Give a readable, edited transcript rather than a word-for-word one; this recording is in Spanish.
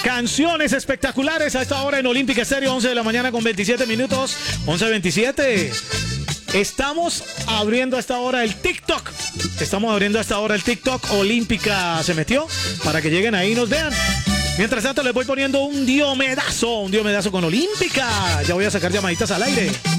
Canciones espectaculares a esta hora en Olímpica Estéreo, 11 de la mañana con 27 minutos, 11:27. Estamos abriendo a esta hora el TikTok. Olímpica se metió para que lleguen ahí y nos vean. Mientras tanto, les voy poniendo un diomedazo con Olímpica. Ya voy a sacar llamaditas al aire.